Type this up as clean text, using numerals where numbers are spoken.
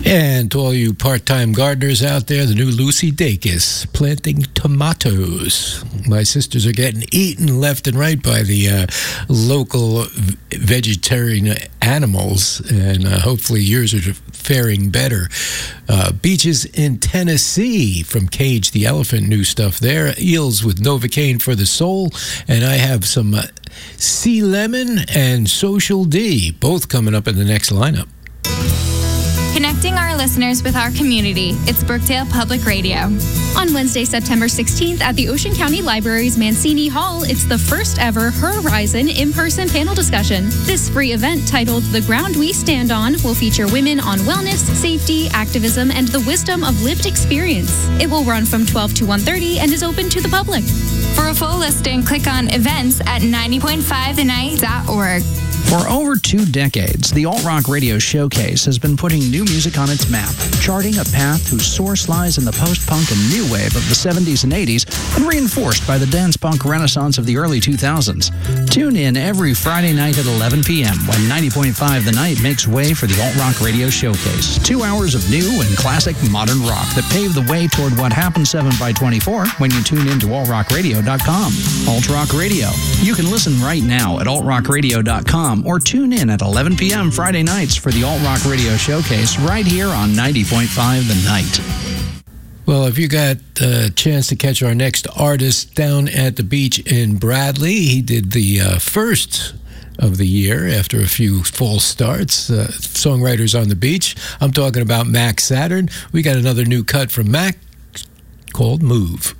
And to all you part-time gardeners out there, the new Lucy Dacus, planting tomatoes. My sisters are getting eaten left and right by the local vegetarian animals, and hopefully yours are faring better. Beaches in Tennessee from Cage the Elephant, new stuff there. Eels with Novocaine for the soul, and I have some Sea Lemon and Social D, both coming up in the next lineup. Connecting our listeners with our community, it's Brookdale Public Radio. On Wednesday, September 16th at the Ocean County Library's Mancini Hall, it's the first ever Horizon in-person panel discussion. This free event titled The Ground We Stand On will feature women on wellness, safety, activism, and the wisdom of lived experience. It will run from 12 to 1:30 and is open to the public. For a full listing, click on events at 90.5thenight.org. For over 2 decades, the Alt Rock Radio Showcase has been putting new music on its map, charting a path whose source lies in the post-punk and new wave of the 70s and 80s and reinforced by the dance-punk renaissance of the early 2000s. Tune in every Friday night at 11 p.m. when 90.5 The Night makes way for the Alt Rock Radio Showcase. 2 hours of new and classic modern rock that pave the way toward what happens 7x24 when you tune into altrockradio.com. Alt Rock Radio. You can listen right now at altrockradio.com or tune in at 11 p.m. Friday nights for the Alt Rock Radio Showcase right here on 90.5 The Night. Well, if you got a chance to catch our next artist down at the beach in Bradley, he did the first of the year after a few false starts, Songwriters on the Beach. I'm talking about Mac Saturn. We got another new cut from Mac called Move.